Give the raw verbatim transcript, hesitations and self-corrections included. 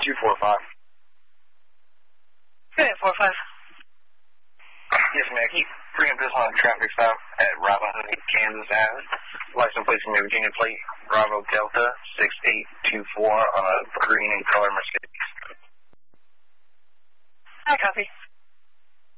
two four five. Good, four five. Yes, ma'am. Keep bringing this on a traffic stop at Bravo, Kansas Avenue. License plate from the Virginia plate, Bravo Delta six eight two four on a green and color Mercedes. I copy.